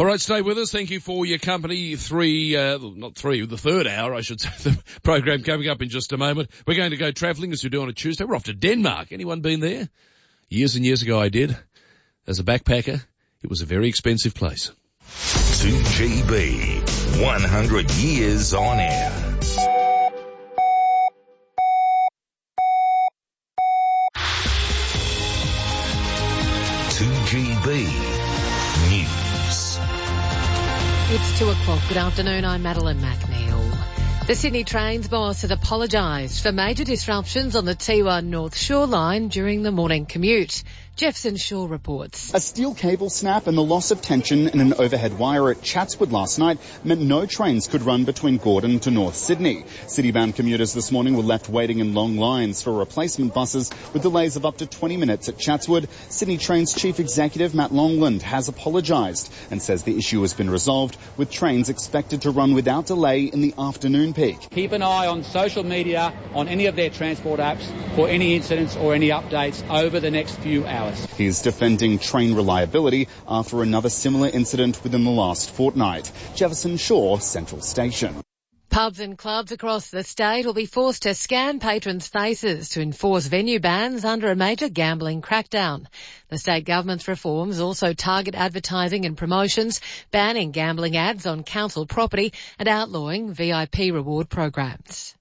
All right, stay with us. Thank you for your company. The third hour, I should say, the program coming up in just a moment. We're going to go travelling as we do on a Tuesday. We're off to Denmark. Anyone been there? Years and years ago I did. As a backpacker, it was a very expensive place. 2GB, 100 years on air. News. It's 2:00. Good afternoon. I'm Madeline McNeil. The Sydney Trains boss has apologised for major disruptions on the T1 North Shore line during the morning commute. Jefferson Shaw reports. A steel cable snap and the loss of tension in an overhead wire at Chatswood last night meant no trains could run between Gordon to North Sydney. City-bound commuters this morning were left waiting in long lines for replacement buses with delays of up to 20 minutes at Chatswood. Sydney Trains Chief Executive Matt Longland has apologised and says the issue has been resolved, with trains expected to run without delay in the afternoon peak. Keep an eye on social media, on any of their transport apps for any incidents or any updates over the next few hours. He's defending train reliability after another similar incident within the last fortnight. Jefferson Shaw, Central Station. Pubs and clubs across the state will be forced to scan patrons' faces to enforce venue bans under a major gambling crackdown. The state government's reforms also target advertising and promotions, banning gambling ads on council property and outlawing VIP reward programs.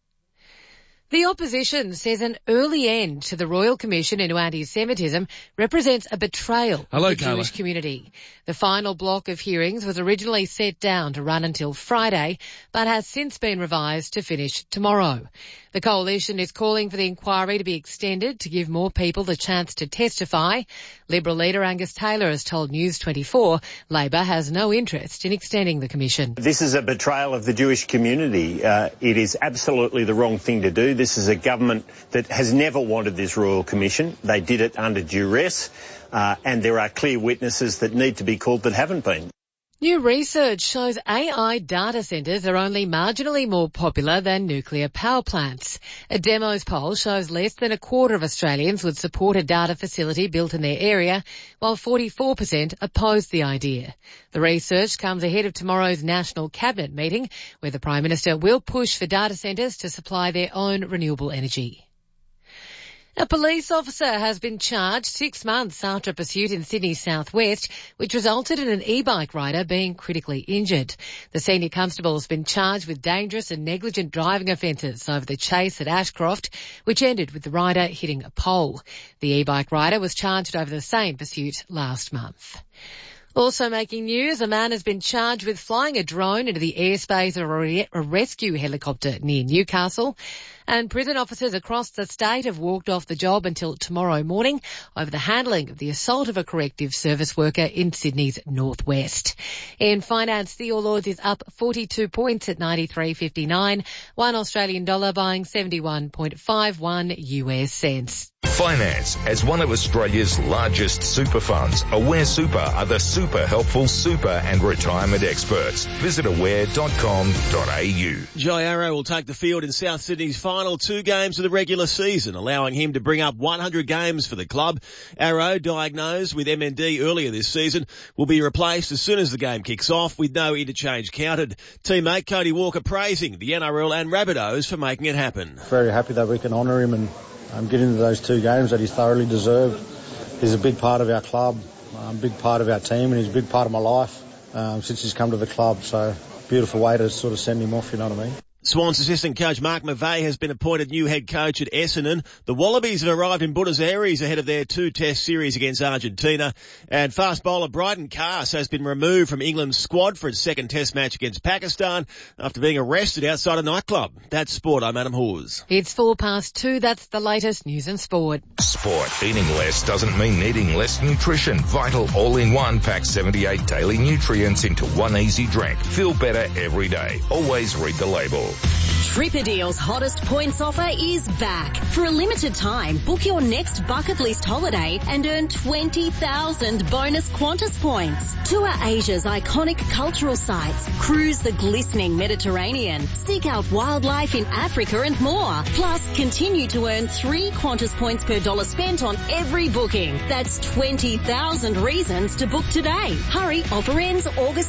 The opposition says an early end to the Royal Commission into anti-Semitism represents a betrayal of the Jewish community. The final block of hearings was originally set down to run until Friday, but has since been revised to finish tomorrow. The coalition is calling for the inquiry to be extended to give more people the chance to testify. Liberal leader Angus Taylor has told News 24 Labor has no interest in extending the commission. This is a betrayal of the Jewish community. It is absolutely the wrong thing to do. This is a government that has never wanted this Royal Commission. They did it under duress, and there are clear witnesses that need to be called that haven't been. New research shows AI data centres are only marginally more popular than nuclear power plants. A Demos poll shows less than a quarter of Australians would support a data facility built in their area, while 44% oppose the idea. The research comes ahead of tomorrow's National Cabinet meeting, where the Prime Minister will push for data centres to supply their own renewable energy. A police officer has been charged 6 months after a pursuit in Sydney's southwest, which resulted in an e-bike rider being critically injured. The senior constable has been charged with dangerous and negligent driving offences over the chase at Ashcroft, which ended with the rider hitting a pole. The e-bike rider was charged over the same pursuit last month. Also making news, a man has been charged with flying a drone into the airspace of a rescue helicopter near Newcastle. And prison officers across the state have walked off the job until tomorrow morning over the handling of the assault of a corrective service worker in Sydney's northwest. In finance, the All Ords is up 42 points at 93.59, $1 Australian dollar buying 71.51 US cents. Finance. As one of Australia's largest super funds, Aware Super are the super helpful super and retirement experts. Visit aware.com.au. Jai Arrow will take the field in South Sydney's final 2 games of the regular season, allowing him to bring up 100 games for the club. Arrow, diagnosed with MND earlier this season, will be replaced as soon as the game kicks off with no interchange counted. Teammate Cody Walker praising the NRL and Rabbitohs for making it happen. Very happy that we can honour him and get into those 2 games that he's thoroughly deserved. He's a big part of our club, a big part of our team, and he's a big part of my life since he's come to the club. So beautiful way to sort of send him off, you know what I mean. Swans assistant coach Mark McVeigh has been appointed new head coach at Essendon. The Wallabies have arrived in Buenos Aires ahead of their 2-test series against Argentina. And fast bowler Bryden Cass has been removed from England's squad for its second test match against Pakistan after being arrested outside a nightclub. That's sport. I'm Adam Hawes. It's 2:04. That's the latest news and sport. Sport. Eating less doesn't mean needing less nutrition. Vital All-in-One packs 78 daily nutrients into one easy drink. Feel better every day. Always read the label. Tripadeal's hottest points offer is back. For a limited time, book your next bucket list holiday and earn 20,000 bonus Qantas points. Tour Asia's iconic cultural sites, cruise the glistening Mediterranean, seek out wildlife in Africa and more. Plus, continue to earn 3 Qantas points per dollar spent on every booking. That's 20,000 reasons to book today. Hurry, offer ends August